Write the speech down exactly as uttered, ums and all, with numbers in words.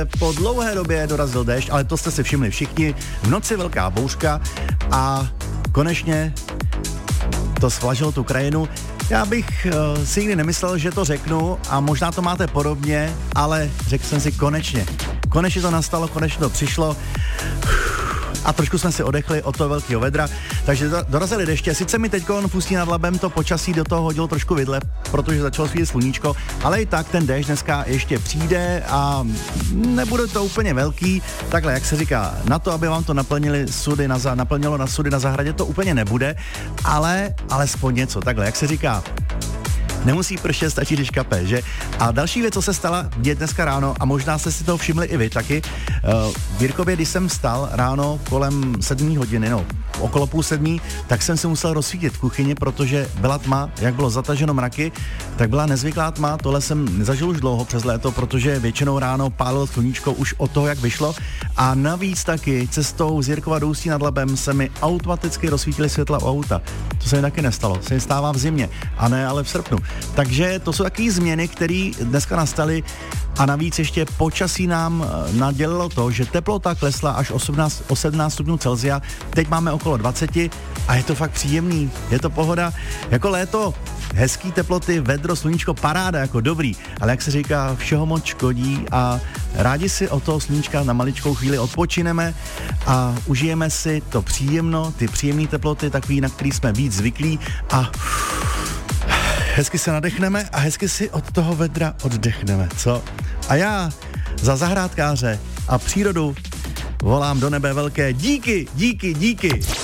Po dlouhé době dorazil déšť, ale to jste si všimli všichni. V noci velká bouřka a konečně to svlažilo tu krajinu. Já bych uh, si nikdy nemyslel, že to řeknu a možná to máte podobně, ale řekl jsem si konečně. Konečně to nastalo, konečně to přišlo. A trošku jsme si odechli od toho velkého vedra, takže dorazili deště. Sice mi teď v Ústí nad Labem to počasí do toho hodilo trošku vidle, protože začalo svítit sluníčko, ale i tak ten déšť dneska ještě přijde a nebude to úplně velký. Takhle, jak se říká, na to, aby vám to naplnili sudy na za, naplnilo na sudy na zahradě, to úplně nebude, ale alespoň něco. Takhle, jak se říká, nemusí pršet, stačí, když kape, že? A další věc, co se stala mě dneska ráno, a možná jste si toho všimli i vy taky, uh, v Jirkově, když jsem vstal ráno kolem sedmé hodiny, no, okolo půl sedmí, tak jsem si musel rozsvítit v kuchyni, protože byla tma, jak bylo zataženo mraky, tak byla nezvyklá tma, tohle jsem nezažil už dlouho přes léto, protože většinou ráno pálil sluníčko už od toho, jak vyšlo, a navíc taky cestou z Jirkova do Ústí nad Labem se mi automaticky rozsvítily světla u auta. To se mi taky nestalo, se mi stává v zimě, a ne ale v srpnu. Takže to jsou takové změny, které dneska nastaly, a navíc ještě počasí nám nadělilo to, že teplota klesla až osmnáct, o sedmnáct stupňů Celsia, teď máme okolo dvacet a je to fakt příjemný, je to pohoda, jako léto, hezký teploty, vedro, sluníčko, paráda, jako dobrý, ale jak se říká, všeho moc škodí a rádi si od toho sluníčka na maličkou chvíli odpočineme a užijeme si to příjemno, ty příjemné teploty, takový, na který jsme víc zvyklí, a hezky se nadechneme a hezky si od toho vedra oddechneme, co? A já za zahrádkáře a přírodu volám do nebe velké díky, díky, díky.